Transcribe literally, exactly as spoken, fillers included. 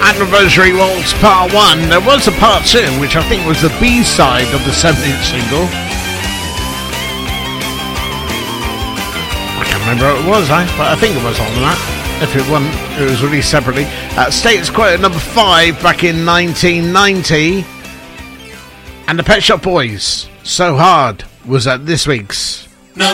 Anniversary Waltz Part one. There was a Part two, which I think was the B-side of the seven inch single. I can't remember what it was, eh? But I think it was on that. If it wasn't, it was released separately. Uh, Status Quo at number five back in nineteen ninety. And the Pet Shop Boys, So Hard, was at this week's